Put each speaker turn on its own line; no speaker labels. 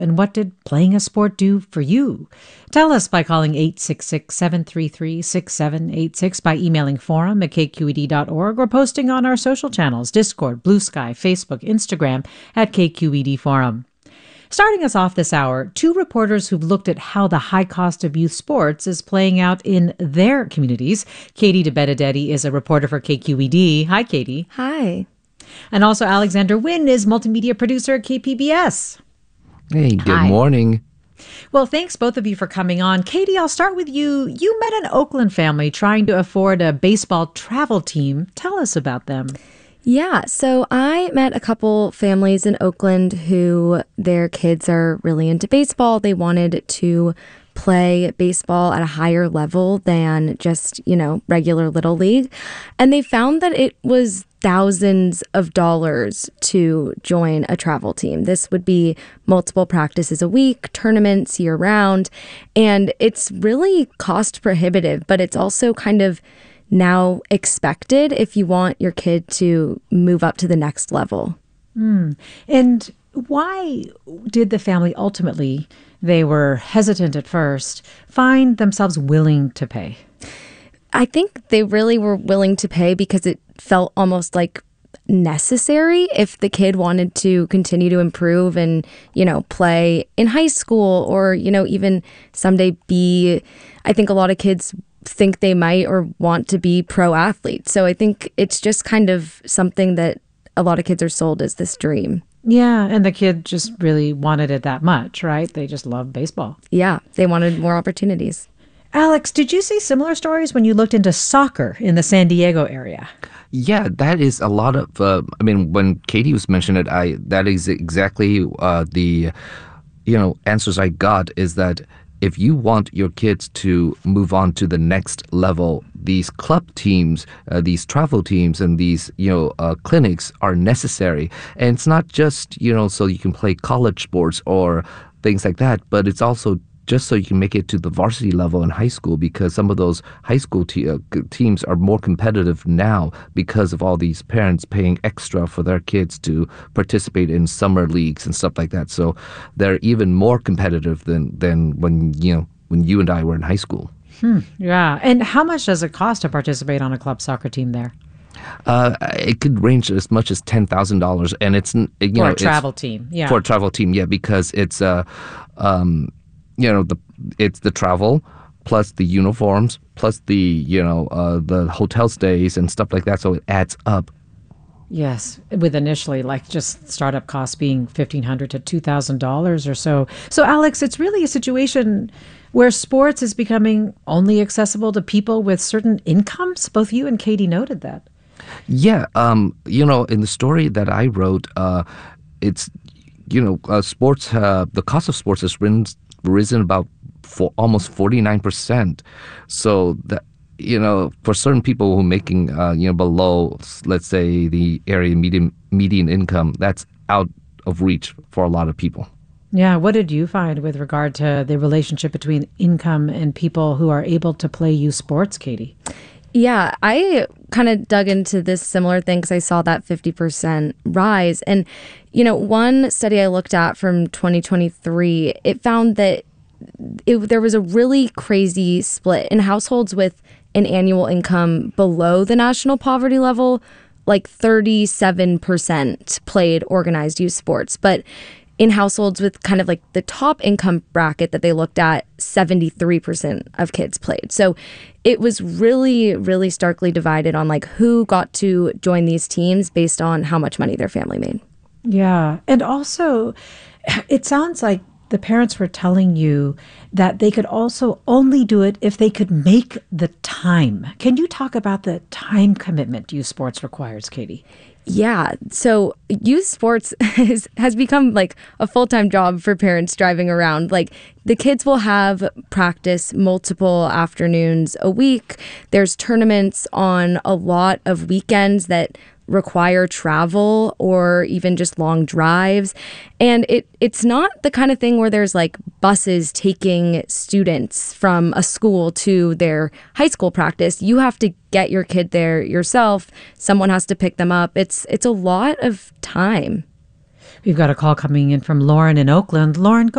And what did playing a sport do for you? Tell us by calling 866-733-6786, by emailing forum@kqed.org, or posting on our social channels, Discord, Blue Sky, Facebook, Instagram at KQED Forum. Starting us off this hour, two reporters who've looked at how the high cost of youth sports is playing out in their communities. Katie DeBenedetti is a reporter for KQED. Hi, Katie.
Hi.
And also Alexander Wynn is multimedia producer at KPBS.
Hey, good morning.
Well, thanks both of you for coming on. Katie, I'll start with you. You met an Oakland family trying to afford a baseball travel team. Tell us about them.
Yeah, so I met a couple families in Oakland who their kids are really into baseball. They wanted to play baseball at a higher level than just, regular Little League. And they found that it was thousands of dollars to join a travel team. This would be multiple practices a week, tournaments year round, and it's really cost prohibitive, but it's also kind of now expected if you want your kid to move up to the next level.
And why did the family ultimately, they were hesitant at first, find themselves willing to pay?
I think they really were willing to pay because it felt almost like necessary if the kid wanted to continue to improve and, play in high school or, even someday be, I think a lot of kids think they might or want to be pro athletes. So I think it's just kind of something that a lot of kids are sold as this dream.
Yeah, and the kid just really wanted it that much, right? They just love baseball.
Yeah, they wanted more opportunities.
Alex, did you see similar stories when you looked into soccer in the San Diego area?
Yeah, that is a lot of, when Katie was mentioning it, that is exactly the answers I got, is that if you want your kids to move on to the next level, these club teams, these travel teams, and these clinics are necessary. And it's not just so you can play college sports or things like that, but it's also just so you can make it to the varsity level in high school, because some of those high school teams are more competitive now because of all these parents paying extra for their kids to participate in summer leagues and stuff like that. So they're even more competitive than when you and I were in high school.
Yeah. And how much does it cost to participate on a club soccer team there?
It could range as much as $10,000, and it's
for a travel team. Yeah,
for a travel team. Yeah, because it's it's the travel plus the uniforms plus the the hotel stays and stuff like that, so it adds up.
Yes, with initially just startup costs being $1,500 to $2,000 or so. So Alex, it's really a situation where sports is becoming only accessible to people with certain incomes. Both you and Katie noted that.
Yeah, in the story that I wrote, it's sports. The cost of sports has risen about almost 49%. So that for certain people who are making below, let's say, the area median income, that's out of reach for a lot of people.
Yeah, what did you find with regard to the relationship between income and people who are able to play youth sports, Katie?
Yeah, I kind of dug into this similar thing because I saw that 50% rise. And, one study I looked at from 2023, it found that there was a really crazy split in households with an annual income below the national poverty level. Like 37% played organized youth sports. But in households with kind of like the top income bracket that they looked at, 73% of kids played. So it was really, really starkly divided on who got to join these teams based on how much money their family made.
Yeah. And also, it sounds like the parents were telling you that they could also only do it if they could make the time. Can you talk about the time commitment youth sports requires, Katie?
Yeah. So youth sports has become a full-time job for parents driving around. The kids will have practice multiple afternoons a week. There's tournaments on a lot of weekends that require travel or even just long drives. And it's not the kind of thing where there's buses taking students from a school to their high school practice. You have to get your kid there yourself. Someone has to pick them up. It's a lot of time.
We've got a call coming in from Lauren in Oakland. Lauren, go